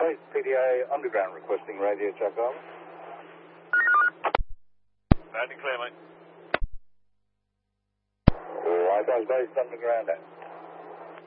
Base PDA Underground requesting radio check over. Landing clear, mate. Alright, Base Underground out.